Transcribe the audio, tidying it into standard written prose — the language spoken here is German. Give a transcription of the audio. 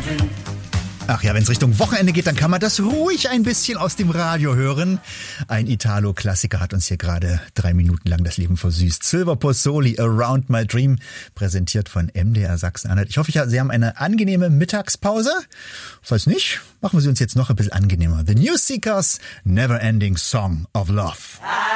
Ach ja, wenn es Richtung Wochenende geht, dann kann man das ruhig ein bisschen aus dem Radio hören. Ein Italo-Klassiker hat uns hier gerade 3 Minuten lang das Leben versüßt. Silver Pozzoli, Around My Dream, präsentiert von MDR Sachsen-Anhalt. Ich hoffe, Sie haben eine angenehme Mittagspause. Falls nicht, machen wir sie uns jetzt noch ein bisschen angenehmer. The New Seekers, Never Ending Song of Love.